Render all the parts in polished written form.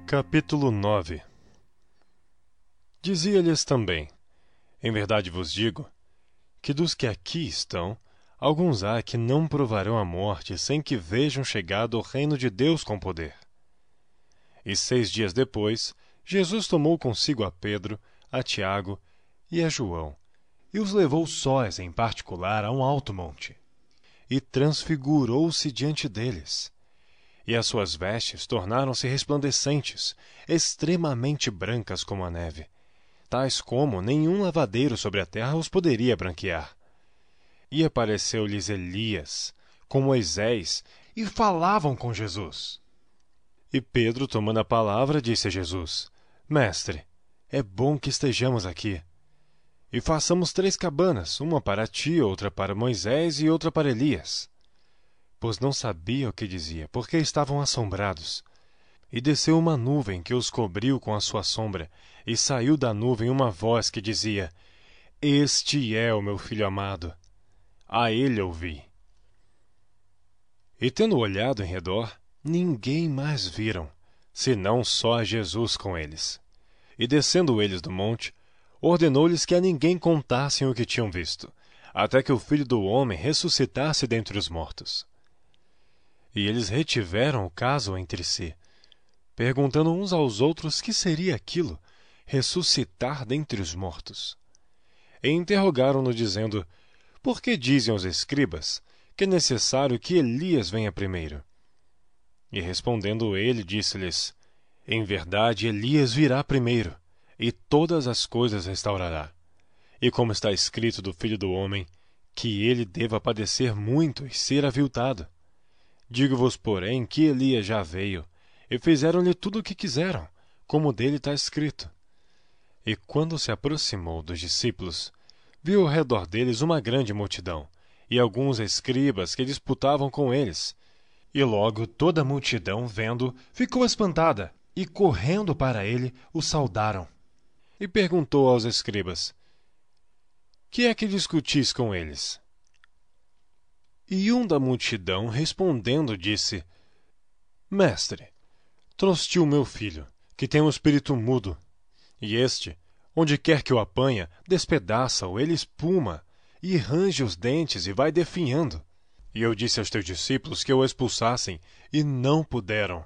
Capítulo 9. Dizia-lhes também: Em verdade vos digo, que dos que aqui estão, alguns há que não provarão a morte sem que vejam chegado o reino de Deus com poder. E 6 dias depois, Jesus tomou consigo a Pedro, a Tiago e a João, e os levou sós em particular a um alto monte, e transfigurou-se diante deles. E as suas vestes tornaram-se resplandecentes, extremamente brancas como a neve, tais como nenhum lavadeiro sobre a terra os poderia branquear. E apareceu-lhes Elias, com Moisés, e falavam com Jesus. E Pedro, tomando a palavra, disse a Jesus: Mestre, é bom que estejamos aqui. E façamos 3 cabanas, uma para ti, outra para Moisés e outra para Elias. Pois não sabia o que dizia, porque estavam assombrados. E desceu uma nuvem que os cobriu com a sua sombra, e saiu da nuvem uma voz que dizia: Este é o meu filho amado, a ele ouvi. E tendo olhado em redor, ninguém mais viram, senão só Jesus com eles. E descendo eles do monte, ordenou-lhes que a ninguém contassem o que tinham visto, até que o Filho do Homem ressuscitasse dentre os mortos. E eles retiveram o caso entre si, perguntando uns aos outros que seria aquilo, ressuscitar dentre os mortos. E interrogaram-no, dizendo: Por que dizem os escribas que é necessário que Elias venha primeiro? E respondendo ele, disse-lhes: Em verdade, Elias virá primeiro, e todas as coisas restaurará. E como está escrito do Filho do Homem, que ele deva padecer muito e ser aviltado. Digo-vos, porém, que Elias já veio, e fizeram-lhe tudo o que quiseram, como dele está escrito. E quando se aproximou dos discípulos, viu ao redor deles uma grande multidão, e alguns escribas que disputavam com eles. E logo toda a multidão, vendo, ficou espantada, e correndo para ele, o saudaram. E perguntou aos escribas: Que é que discutis com eles? E um da multidão, respondendo, disse: Mestre, trouxe-te o meu filho, que tem um espírito mudo, e este, onde quer que o apanha, despedaça-o, ele espuma, e range os dentes e vai definhando. E eu disse aos teus discípulos que o expulsassem, e não puderam.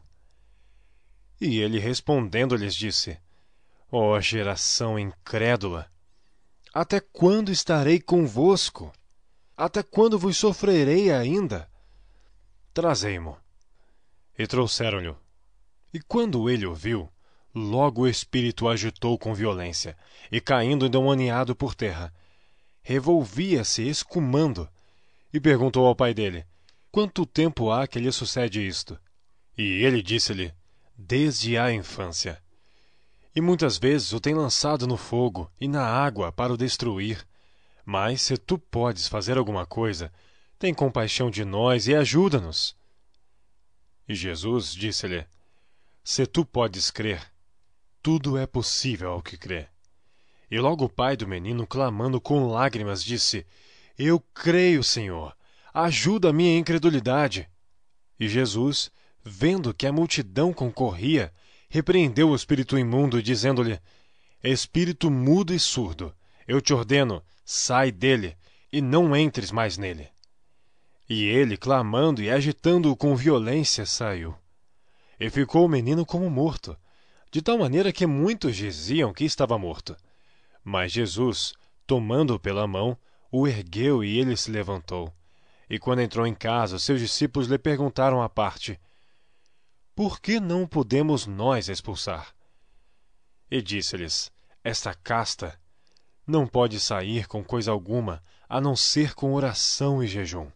E ele respondendo lhes disse: Ó geração incrédula, até quando estarei convosco? Até quando vos sofrerei ainda? Trazei-mo. E trouxeram-lhe. E quando ele o viu, logo o espírito agitou com violência, e caindo endemoniado por terra, revolvia-se escumando, e perguntou ao pai dele: Quanto tempo há que lhe sucede isto? E ele disse-lhe: Desde a infância. E muitas vezes o tem lançado no fogo e na água para o destruir. Mas, se tu podes fazer alguma coisa, tem compaixão de nós e ajuda-nos. E Jesus disse-lhe: Se tu podes crer, tudo é possível ao que crê. E logo o pai do menino, clamando com lágrimas, disse: Eu creio, Senhor, ajuda a minha incredulidade. E Jesus, vendo que a multidão concorria, repreendeu o espírito imundo, dizendo-lhe: Espírito mudo e surdo, eu te ordeno, sai dele, e não entres mais nele. E ele, clamando e agitando-o com violência, saiu. E ficou o menino como morto, de tal maneira que muitos diziam que estava morto. Mas Jesus, tomando-o pela mão, o ergueu e ele se levantou. E quando entrou em casa, seus discípulos lhe perguntaram à parte: Por que não podemos nós expulsar? E disse-lhes: Esta casta não pode sair com coisa alguma, a não ser com oração e jejum.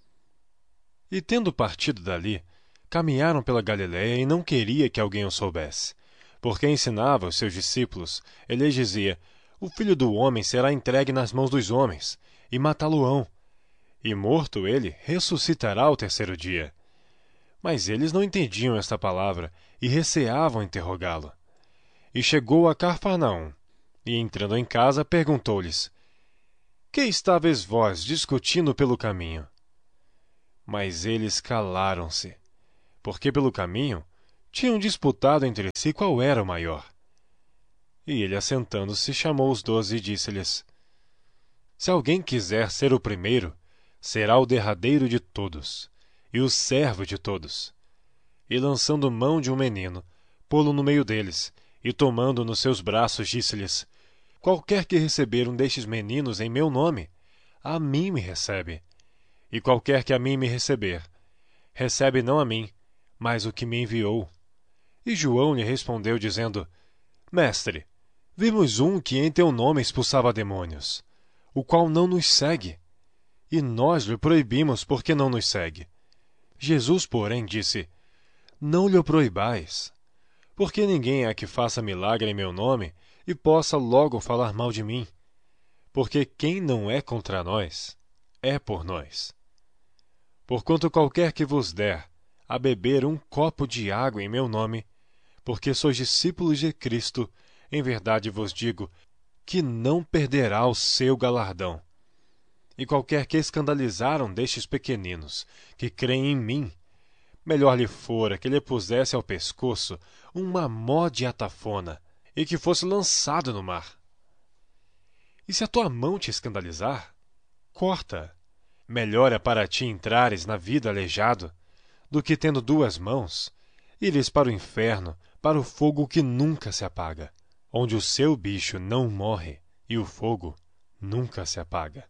E tendo partido dali, caminharam pela Galiléia e não queria que alguém o soubesse. Porque ensinava os seus discípulos, ele lhes dizia: O Filho do Homem será entregue nas mãos dos homens, e matá-lo-ão. E morto ele, ressuscitará ao 3º dia. Mas eles não entendiam esta palavra, e receavam interrogá-lo. E chegou a Cafarnaum, e entrando em casa, perguntou-lhes: Que estáveis vós discutindo pelo caminho? Mas eles calaram-se, porque pelo caminho tinham disputado entre si qual era o maior. E ele, assentando-se, chamou os 12 e disse-lhes: Se alguém quiser ser o primeiro, será o derradeiro de todos, e o servo de todos. E lançando mão de um menino, pô-lo no meio deles, e tomando nos seus braços, disse-lhes: Qualquer que receber um destes meninos em meu nome, a mim me recebe. E qualquer que a mim me receber, recebe não a mim, mas o que me enviou. E João lhe respondeu, dizendo: Mestre, vimos um que em teu nome expulsava demônios, o qual não nos segue, e nós lhe proibimos porque não nos segue. Jesus, porém, disse: Não lhe proibais, porque ninguém há que faça milagre em meu nome e possa logo falar mal de mim. Porque quem não é contra nós, é por nós. Porquanto qualquer que vos der a beber um copo de água em meu nome, porque sois discípulos de Cristo, em verdade vos digo, que não perderá o seu galardão. E qualquer que escandalizar um destes pequeninos, que creem em mim, melhor lhe fora que lhe pusesse ao pescoço uma mó de atafona, e que fosse lançado no mar. E se a tua mão te escandalizar, corta. Melhor é para ti entrares na vida aleijado, do que tendo 2 mãos, ires para o inferno, para o fogo que nunca se apaga, onde o seu bicho não morre e o fogo nunca se apaga.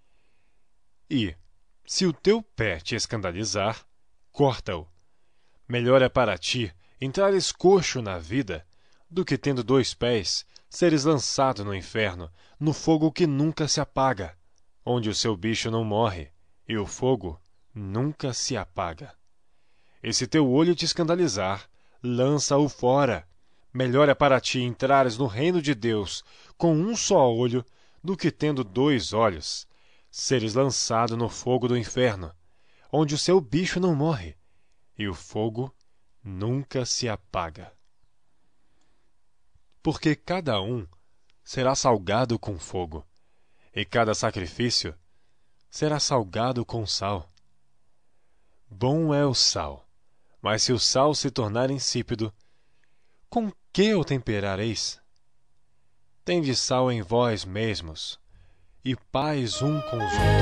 E, se o teu pé te escandalizar, corta-o. Melhor é para ti entrares coxo na vida, do que tendo 2 pés, seres lançado no inferno, no fogo que nunca se apaga, onde o seu bicho não morre e o fogo nunca se apaga. E se teu olho te escandalizar, lança-o fora. Melhor é para ti entrares no reino de Deus com um só olho, do que tendo 2 olhos, seres lançado no fogo do inferno, onde o seu bicho não morre e o fogo nunca se apaga. Porque cada um será salgado com fogo, e cada sacrifício será salgado com sal. Bom é o sal, mas se o sal se tornar insípido, com que o temperareis? Tende sal em vós mesmos, e paz um com os outros.